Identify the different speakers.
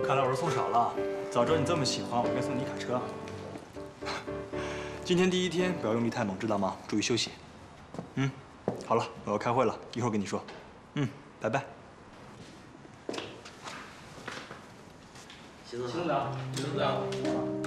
Speaker 1: 看来我是送少了。早知道你这么喜欢，我应该送你一卡车。今天第一天，不要用力太猛，知道吗？注意休息。好了，我要开会了，一会儿跟你说。拜拜。
Speaker 2: 习总长，习总长。